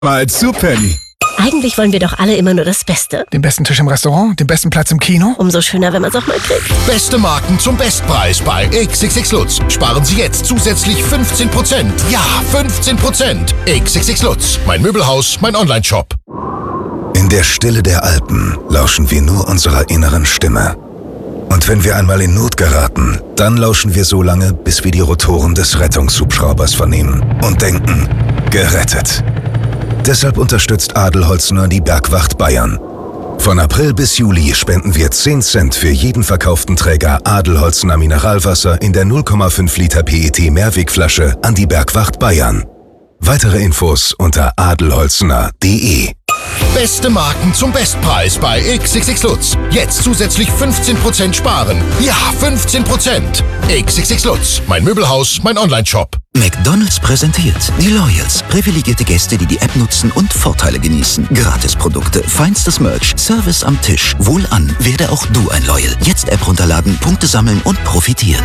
Mal zu Penny. Eigentlich wollen wir doch alle immer nur das Beste. Den besten Tisch im Restaurant, den besten Platz im Kino. Umso schöner, wenn man es auch mal kriegt. Beste Marken zum Bestpreis bei XXX Lutz. Sparen Sie jetzt zusätzlich 15%. Ja, 15%. XXX Lutz. Mein Möbelhaus, mein Onlineshop. In der Stille der Alpen lauschen wir nur unserer inneren Stimme. Und wenn wir einmal in Not geraten, dann lauschen wir so lange, bis wir die Rotoren des Rettungshubschraubers vernehmen und denken, gerettet. Deshalb unterstützt Adelholzner die Bergwacht Bayern. Von April bis Juli spenden wir 10 Cent für jeden verkauften Träger Adelholzner Mineralwasser in der 0,5 Liter PET Mehrwegflasche an die Bergwacht Bayern. Weitere Infos unter adelholzner.de. Beste Marken zum Bestpreis bei XXX Lutz. Jetzt zusätzlich 15% sparen. Ja, 15%. XXX Lutz. Mein Möbelhaus, mein Onlineshop. McDonald's präsentiert die Loyals. Privilegierte Gäste, die die App nutzen und Vorteile genießen. Gratisprodukte, feinstes Merch, Service am Tisch. Wohlan, werde auch du ein Loyal. Jetzt App runterladen, Punkte sammeln und profitieren.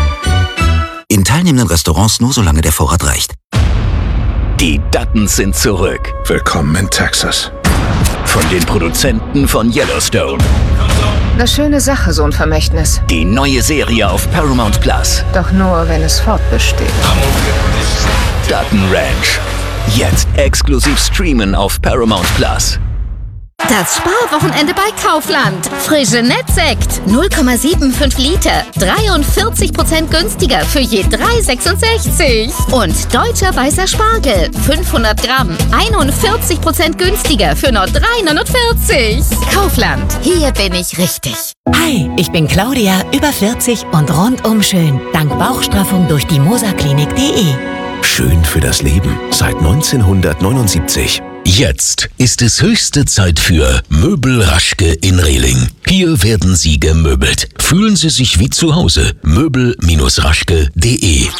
In teilnehmenden Restaurants nur solange der Vorrat reicht. Die Duttons sind zurück. Willkommen in Texas. Von den Produzenten von Yellowstone. Eine schöne Sache, so ein Vermächtnis. Die neue Serie auf Paramount Plus. Doch nur, wenn es fortbesteht. Dutton Ranch. Jetzt exklusiv streamen auf Paramount Plus. Das Sparwochenende bei Kaufland. Frische Nettsekt. 0,75 Liter. 43% günstiger für je 3,66. Und deutscher weißer Spargel. 500 Gramm. 41% günstiger für nur 3,49. Kaufland. Hier bin ich richtig. Hi, ich bin Claudia, über 40 und rundum schön. Dank Bauchstraffung durch die moserklinik.de. Schön für das Leben seit 1979. Jetzt ist es höchste Zeit für Möbel Raschke in Rehling. Hier werden Sie gemöbelt. Fühlen Sie sich wie zu Hause. Möbel-raschke.de.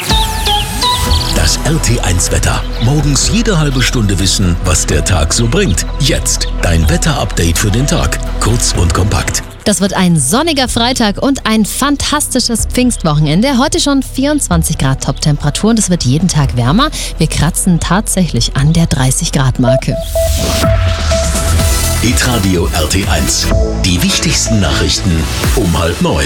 Das RT1-Wetter. Morgens jede halbe Stunde wissen, was der Tag so bringt. Jetzt dein Wetter-Update für den Tag. Kurz und kompakt. Das wird ein sonniger Freitag und ein fantastisches Pfingstwochenende. Heute schon 24 Grad Top-Temperatur und es wird jeden Tag wärmer. Wir kratzen tatsächlich an der 30-Grad-Marke. Hitradio RT1. Die wichtigsten Nachrichten um 8:30.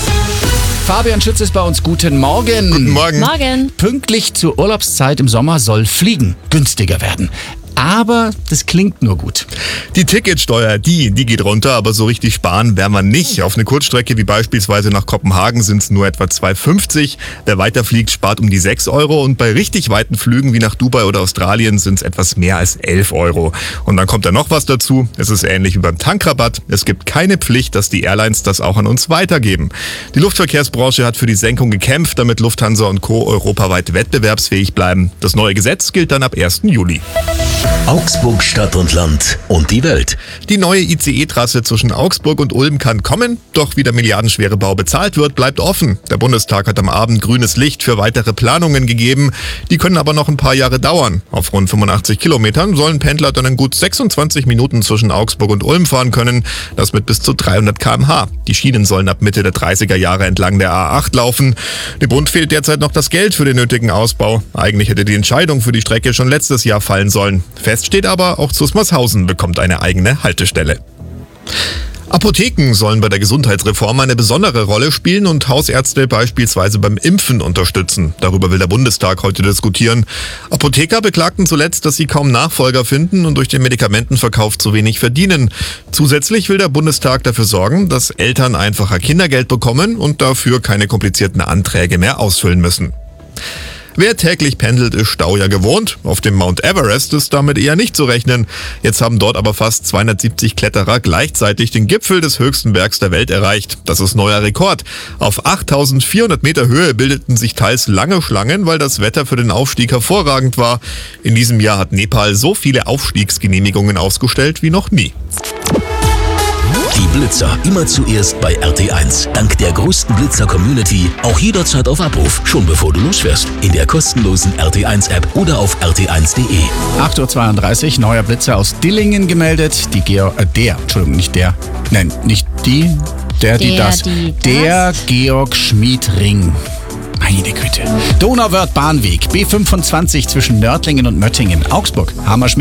Fabian Schütz ist bei uns. Guten Morgen. Guten Morgen. Morgen. Pünktlich zur Urlaubszeit im Sommer soll Fliegen günstiger werden. Aber das klingt nur gut. Die Ticketsteuer, die geht runter, aber so richtig sparen werden wir nicht. Auf eine Kurzstrecke wie beispielsweise nach Kopenhagen sind es nur etwa 2,50. Wer weiterfliegt, spart um die 6 Euro und bei richtig weiten Flügen wie nach Dubai oder Australien sind es etwas mehr als 11 Euro. Und dann kommt da noch was dazu. Es ist ähnlich wie beim Tankrabatt. Es gibt keine Pflicht, dass die Airlines das auch an uns weitergeben. Die Luftverkehrsbranche hat für die Senkung gekämpft, damit Lufthansa und Co. europaweit wettbewerbsfähig bleiben. Das neue Gesetz gilt dann ab 1. Juli. Augsburg, Stadt und Land und die Welt. Die neue ICE-Trasse zwischen Augsburg und Ulm kann kommen, doch wie der milliardenschwere Bau bezahlt wird, bleibt offen. Der Bundestag hat am Abend grünes Licht für weitere Planungen gegeben. Die können aber noch ein paar Jahre dauern. Auf rund 85 Kilometern sollen Pendler dann in gut 26 Minuten zwischen Augsburg und Ulm fahren können. Das mit bis zu 300 km/h. Die Schienen sollen ab Mitte der 30er Jahre entlang der A8 laufen. Dem Bund fehlt derzeit noch das Geld für den nötigen Ausbau. Eigentlich hätte die Entscheidung für die Strecke schon letztes Jahr fallen sollen. Fest steht aber, auch Zusmarshausen bekommt eine eigene Haltestelle. Apotheken sollen bei der Gesundheitsreform eine besondere Rolle spielen und Hausärzte beispielsweise beim Impfen unterstützen. Darüber will der Bundestag heute diskutieren. Apotheker beklagten zuletzt, dass sie kaum Nachfolger finden und durch den Medikamentenverkauf zu wenig verdienen. Zusätzlich will der Bundestag dafür sorgen, dass Eltern einfacher Kindergeld bekommen und dafür keine komplizierten Anträge mehr ausfüllen müssen. Wer täglich pendelt, ist Stau ja gewohnt. Auf dem Mount Everest ist damit eher nicht zu rechnen. Jetzt haben dort aber fast 270 Kletterer gleichzeitig den Gipfel des höchsten Bergs der Welt erreicht. Das ist neuer Rekord. Auf 8.400 Meter Höhe bildeten sich teils lange Schlangen, weil das Wetter für den Aufstieg hervorragend war. In diesem Jahr hat Nepal so viele Aufstiegsgenehmigungen ausgestellt wie noch nie. Die Blitzer immer zuerst bei RT1. Dank der größten Blitzer-Community auch jederzeit auf Abruf, schon bevor du losfährst. In der kostenlosen RT1-App oder auf rt1.de. 8.32 Uhr, neuer Blitzer aus Dillingen gemeldet. Der Georg Schmied Ring. Meine Güte. Donauwörth Bahnweg, B25 zwischen Nördlingen und Möttingen, Augsburg, Hammerschmidt.